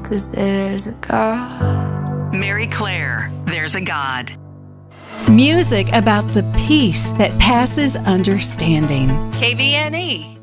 'cause there's a God. Mary Claire, There's a God. Music about the peace that passes understanding. KVNE.